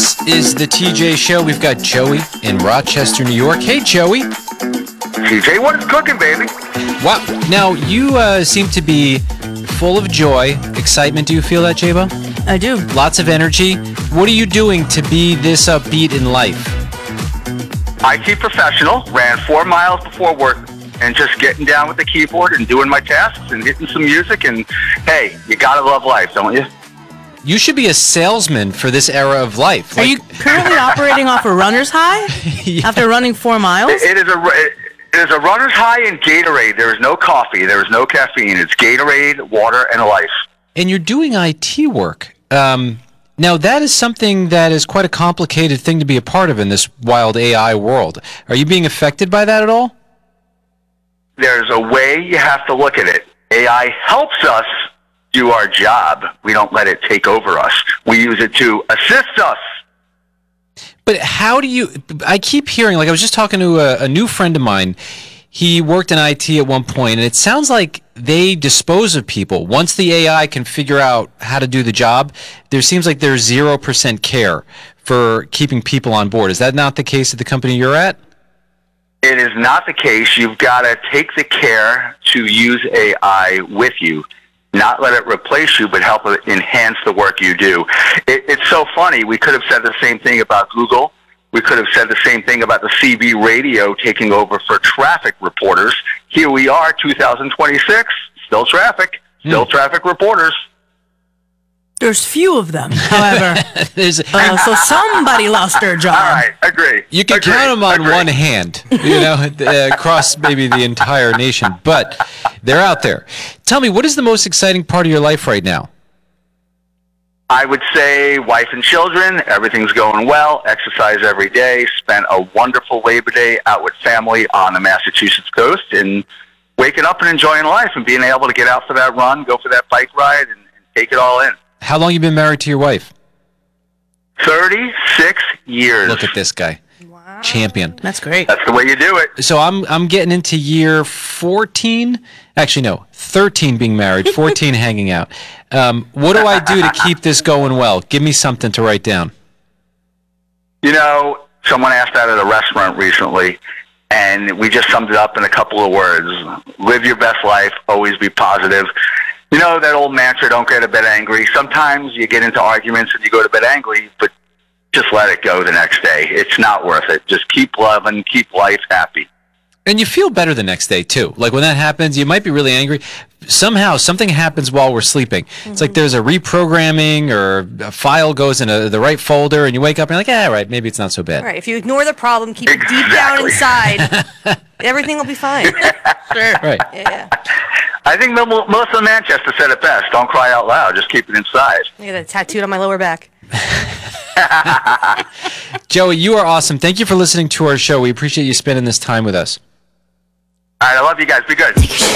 This is the TJ Show. We've got Joey in Rochester, New York. Hey, Joey. TJ, what is cooking, baby? Wow. Now, you seem to be full of joy, excitement. Do you feel that, Jabo? I do. Lots of energy. What are you doing to be this upbeat in life? IT professional, ran 4 miles before work, and just getting down with the keyboard and doing my tasks and hitting some music. And, hey, you gotta love life, don't you? You should be a salesman for this era of life. Are you currently operating off a runner's high after running 4 miles? It is a runner's high in Gatorade. There is no coffee. There is no caffeine. It's Gatorade, water, and life. And you're doing IT work. Now, that is something that is quite a complicated thing to be a part of in this wild AI world. Are you being affected by that at all? There's a way you have to look at it. AI helps us do our job. We don't let it take over us. We use it to assist us. But how do you... I keep hearing, like I was just talking to a new friend of mine. He worked in IT at one point, and it sounds like they dispose of people. Once the AI can figure out how to do the job, there seems like there's 0% care for keeping people on board. Is that not the case at the company you're at? It is not the case. You've got to take the care to use AI with you. Not let it replace you, but help it enhance the work you do. It's so funny. We could have said the same thing about Google. We could have said the same thing about the CB radio taking over for traffic reporters. Here we are, 2026, still traffic reporters. There's few of them, however. So somebody lost their job. All right, agree. You can count them on one hand, across maybe the entire nation, but they're out there. Tell me, what is the most exciting part of your life right now? I would say wife and children, everything's going well, exercise every day, spent a wonderful Labor Day out with family on the Massachusetts coast, and waking up and enjoying life and being able to get out for that run, go for that bike ride, and take it all in. How long have you been married to your wife? 36 years. Look at this guy. Wow. Champion. That's great. That's the way you do it. So I'm getting into year 14. Actually, no, 13 being married, 14 hanging out. What do I do to keep this going well? Give me something to write down. Someone asked that at a restaurant recently, and we just summed it up in a couple of words. Live your best life, always be positive. That old mantra, don't go to bed angry. Sometimes you get into arguments and you go to bed angry, but just let it go the next day. It's not worth it. Just keep loving, keep life happy. And you feel better the next day, too. Like when that happens, you might be really angry. Somehow, something happens while we're sleeping. It's like there's a reprogramming or a file goes in the right folder, and you wake up and you're like, right, maybe it's not so bad. Right. If you ignore the problem, keep it deep down inside, everything will be fine. Sure. Right. Yeah. I think Melissa Manchester said it best. Don't cry out loud. Just keep it inside. I got that tattooed on my lower back. Joey, you are awesome. Thank you for listening to our show. We appreciate you spending this time with us. All right. I love you guys. Be good.